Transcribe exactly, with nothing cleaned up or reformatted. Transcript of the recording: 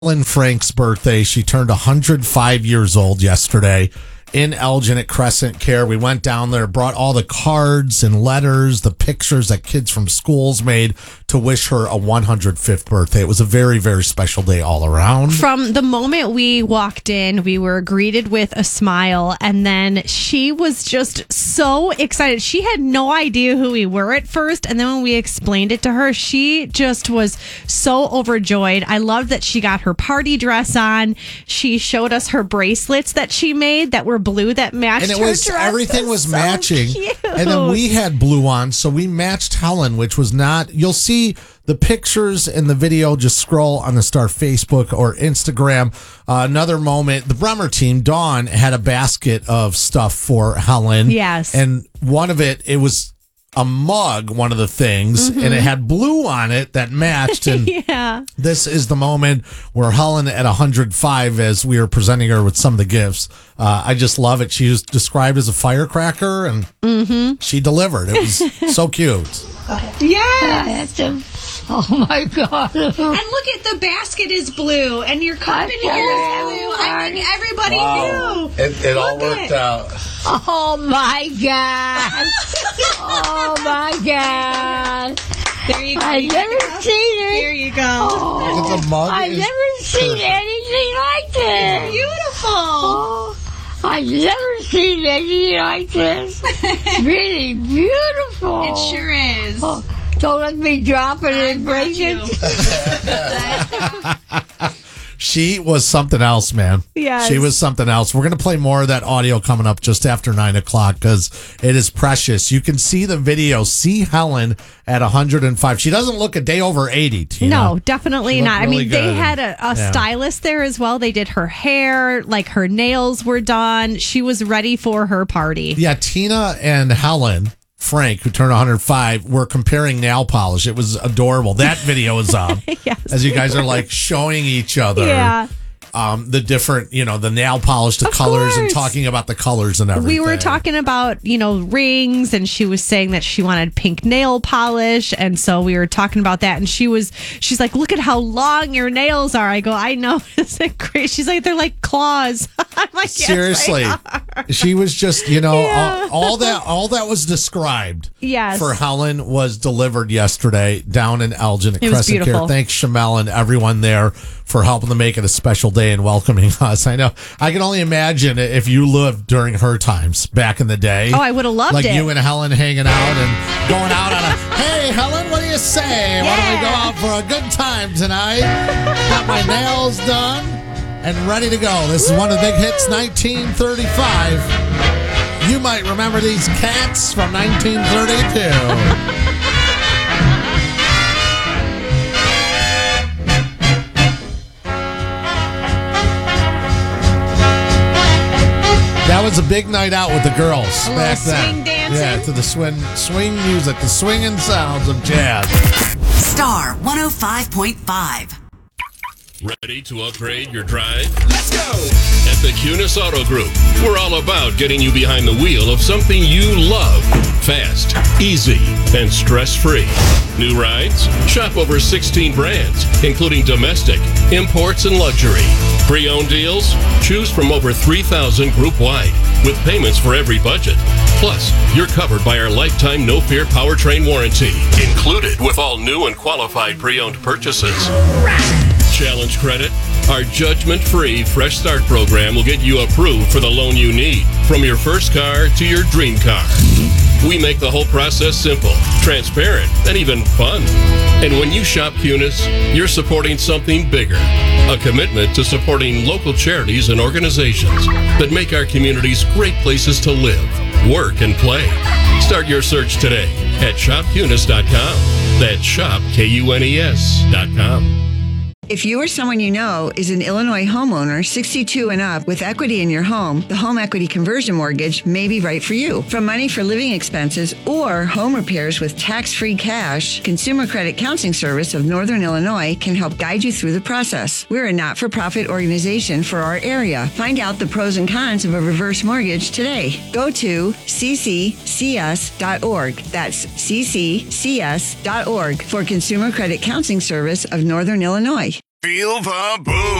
Helen Frank's birthday. She turned one hundred five years old yesterday in Elgin at Crescent Care. We went down there, brought all the cards and letters, the pictures that kids from schools made to wish her a one hundred fifth birthday. It was a very, very special day all around. From the moment we walked in, we were greeted with a smile, and then she was just so excited. She had no idea who we were at first, and then when we explained it to her, she just was so overjoyed. I loved that she got her party dress on. She showed us her bracelets that she made that were blue that matched and it her was dress. everything was so matching cute. And then we had blue on, so we matched Helen, which was not. You'll see the pictures and the video. Just scroll on the Star Facebook or Instagram. Uh, another moment, the Bremer team, Dawn, had a basket of stuff for Helen. Yes. And one of it, it was a mug, one of the things, mm-hmm. and it had blue on it that matched. And yeah. This is the moment where Helen at one hundred five, as we were presenting her with some of the gifts, uh, I just love it. She was described as a firecracker, and mm-hmm. she delivered. It was so cute. Yes. Oh my God. And look at the basket is blue, and your cup in here is blue. I mean, everybody Wow. knew. It, it all Look worked it. out. Oh my God. Oh my God. There you go. I've You never got it. seen it. Here you go. Oh, It's a mug. I've It's never seen perfect. anything like this. Beautiful. Oh, I've never seen anything like this. Really beautiful. It sure is. Oh, don't let me drop it and got break you. it. She was something else, man. Yes. She was something else. We're going to play more of that audio coming up just after nine o'clock because it is precious. You can see the video. See Helen at one hundred five. She doesn't look a day over eighty, Tina. No, definitely She looked not. I really mean, they good. had a, a Yeah. stylist there as well. They did her hair, like her nails were done. She was ready for her party. Yeah, Tina and Helen Frank, who turned one hundred five, were comparing nail polish. It was adorable. That video is up. Yes, as you guys are like showing each other. Yeah. Um, the different, you know, the nail polish, the Of colors, and course. talking about the colors and everything. We were talking about, you know, rings, and she was saying that she wanted pink nail polish. And so we were talking about that. And she was, she's like, look at how long your nails are. I go, I know. Isn't it great? She's like, they're like claws. I'm like, yes, they Seriously, are. she was just, you know, Yeah. all, all that, all that was described. Yes. For Helen was delivered yesterday down in Elgin at It was Crescent Care. beautiful. Thanks, Shamel, and everyone there for helping to make it a special day and welcoming us. I know. I can only imagine if you lived during her times back in the day. Oh, I would have loved like it. you and Helen hanging out and going out on a, hey, Helen, what do you say? Why don't we go out for a good time tonight? Got my nails done and ready to go. This is one of the big hits, nineteen thirty-five. You might remember these cats from nineteen thirty-two. That was a big night out with the girls A back little then. swing dancing? Yeah, to the swing, swing music, the swinging sounds of jazz. Star one oh five point five. Ready to upgrade your drive? Let's go! At the Cunis Auto Group, we're all about getting you behind the wheel of something you love. Fast, easy, and stress-free. New rides? Shop over sixteen brands, including domestic, imports, and luxury. Pre-owned deals? Choose from over three thousand group-wide, with payments for every budget. Plus, you're covered by our lifetime no-fear powertrain warranty, included with all new and qualified pre-owned purchases. Challenge Credit, our judgment-free Fresh Start program will get you approved for the loan you need, from your first car to your dream car. We make the whole process simple, transparent, and even fun. And when you shop Cunis, you're supporting something bigger, a commitment to supporting local charities and organizations that make our communities great places to live, work, and play. Start your search today at shop cunis dot com. That's shop K U N E S dot com. If you or someone you know is an Illinois homeowner sixty-two and up with equity in your home, the Home Equity Conversion Mortgage may be right for you. From money for living expenses or home repairs with tax-free cash, Consumer Credit Counseling Service of Northern Illinois can help guide you through the process. We're a not-for-profit organization for our area. Find out the pros and cons of a reverse mortgage today. Go to c c c s dot org. That's c c c s dot org for Consumer Credit Counseling Service of Northern Illinois. Feel the boom.